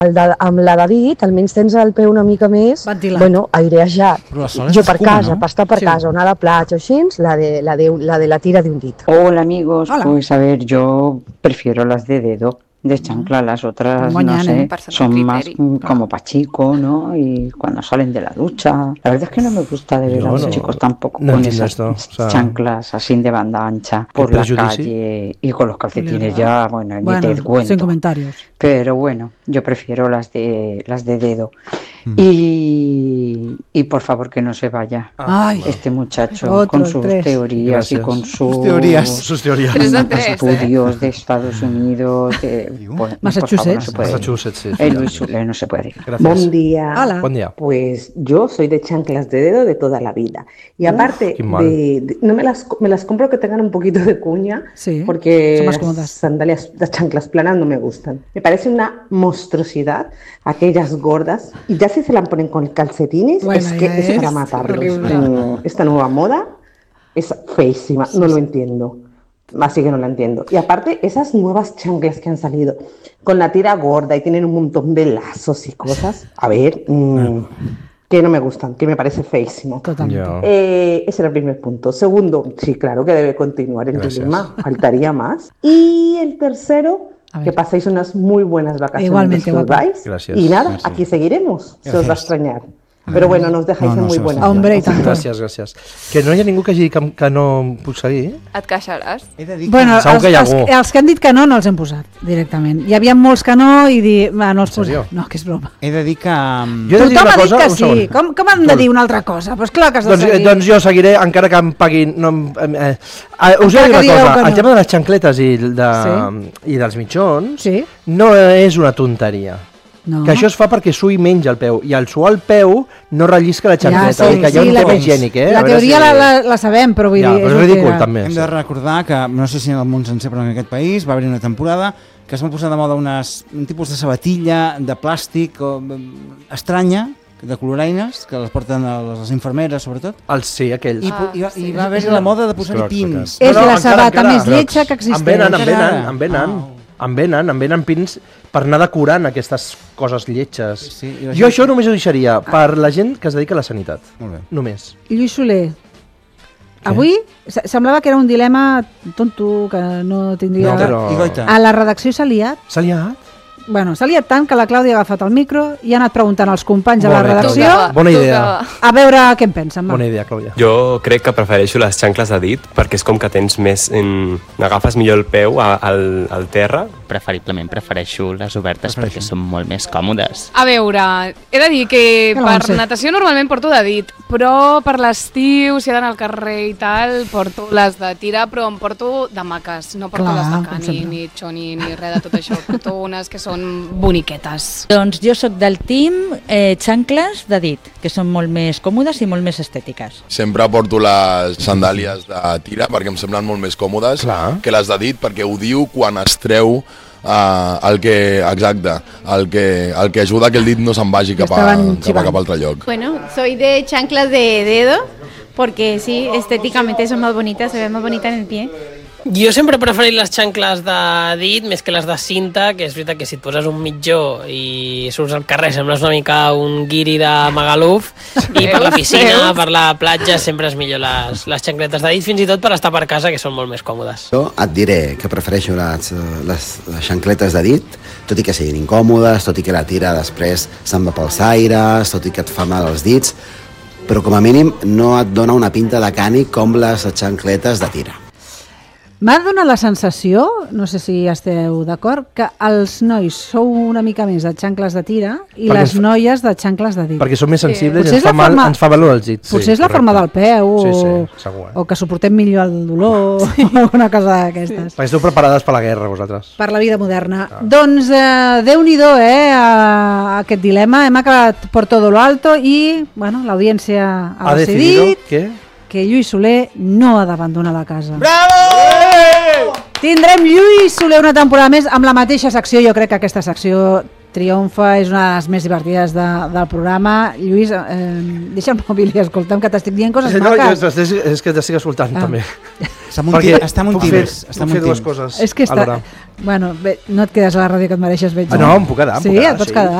Amb la de dit, almenys tens el peu una mica més, airejat. Jo per casa, per estar per casa, o anar a la platja o així, la de la tira de un dit. Hola amigos, pues a ver, yo prefiero las de dedo, de chancla, las otras, no sé, son más como para chico, ¿no? Y cuando salen de la ducha. La verdad es que no me gusta de ver a los chicos tampoco con esas chanclas así de banda ancha por la calle y con los calcetines ya, bueno, ni te cuento. Sin comentarios. Pero bueno, yo prefiero las de dedo. Y por favor que no se vaya este muchacho con sus teorías y con sus estudios de Estados Unidos, Massachusetts. El Luis Soler no se puede. Buen día. Hola. Buen día. Pues yo soy de chanclas de dedo de toda la vida. Y aparte, no me las compro que tengan un poquito de cuña, porque las sandalias, las chanclas planas no me gustan. Me parece una monstruosidad aquellas gordas. Y ya si se la ponen con calcetines, es para matarlos. Esta nueva moda es feísima, no lo entiendo. Así que no la entiendo. Y aparte, esas nuevas chanclas que han salido con la tira gorda y tienen un montón de lazos y cosas, a ver, que no me gustan, que me parece feísimo. Ese era el primer punto. Segundo, sí, claro que debe continuar el dilema, faltaría más. Y el tercero, que paséis unas muy buenas vacaciones. Igualmente, y nada, aquí seguiremos, se os va a extrañar. Però bueno, no us deixáis en muy buena. Hombre, i tant. Gràcies. Que no hi ha ningú que hagi dit que no puc seguir? Et queixaràs? Bueno, els que han dit que no els hem posat directament. Hi havia molts que no i no els posem. No, que és broma. He de dir que... Tothom ha dit que sí. Com han de dir una altra cosa? Pues clar que has de seguir. Doncs jo seguiré, encara que em paguin... Us he de dir una cosa, el tema de les xancletes i dels mitjons no és una tonteria. No. Que això es fa perquè sui menys el peu i al suar el peu no rellisca la xancleta, que hi ha un tema higiènic. La teoria la sabem, però vull dir... és ridícul també. Hem de recordar que, no sé si en el món sencer, però en aquest país va haver una temporada que es van posar de moda un tipus de sabatilla de plàstic estranya, de coloraines, que les porten les infermeres, sobretot. Sí, aquells. I va haver la moda de posar-hi pins. És la sabata més lletja que existeix. Em venen pins per anar decorant aquestes coses lletges. Jo això només ho deixaria per la gent que es dedica a la sanitat. Només. Lluís Soler, avui semblava que era un dilema tonto, que no tindria... A la redacció s'ha liat. S'ha liat? Bueno, s'ha liat tant que la Clàudia ha agafat el micro i ha anat preguntant als companys de la redacció bona idea. A veure què en pensen. Bona idea, Clàudia. Jo crec que prefereixo les xancles de dit perquè és com que tens més... agafes millor el peu al terra. Preferiblement prefereixo les obertes perquè són molt més còmodes. A veure, he de dir que per natació normalment porto de dit, però per l'estiu, si he d'anar al carrer i tal, porto les de tira, però em porto de maques, no porto les de cani, ni xoni, ni res de tot això. Porto unes que són boniquetes. Doncs jo sóc del team xancles de dit, que són molt més còmodes i molt més estètiques. Sempre porto les sandàlies de tira perquè em semblen molt més còmodes que les de dit, perquè ho diu quan es treu el que ajuda que el dit no se'n vagi cap a altre lloc. Bueno, soy de chanclas de dedo porque sí, estéticamente son más bonitas, se ve más bonita en el pie. Jo sempre he preferit les xancles de dit més que les de cinta, que és veritat que si et poses un mitjó i surts al carrer sembles una mica un guiri de Magaluf, i per la piscina, per la platja, sempre és millor les xancletes de dit, fins i tot per estar per casa, que són molt més còmodes. Jo et diré que prefereixo les xancletes de dit, tot i que siguin incòmodes, tot i que la tira després se'n va pels aires, tot i que et fa mal els dits, però com a mínim no et dona una pinta de cànic com les xancletes de tira. M'ha donat la sensació, no sé si esteu d'acord, que els nois sou una mica més de xancles de tira i les noies de xancles de dit. Perquè som més sensibles i ens fa valor els dits. Potser és la forma del peu o que suportem millor el dolor o alguna cosa d'aquestes. Perquè esteu preparades per la guerra, vosaltres. Per la vida moderna. Doncs Déu-n'hi-do, aquest dilema. Hem acabat per todo lo alto i l'audiència ha decidit que Lluís Soler no ha d'abandonar la casa. Bravo! Tindrem Lluís Soler una temporada més amb la mateixa secció. Jo crec que aquesta secció triomfa, és una de les més divertides del programa. Lluís, deixa'm el mòbil i escolta'm, que t'estic dient coses maques. És que t'estic escoltant també. Està molt tibes. Puc fer dues coses alhora. Bueno, bé, no et quedes a la ràdio que et mereixes, veig. No, em puc quedar. Sí, et pots quedar.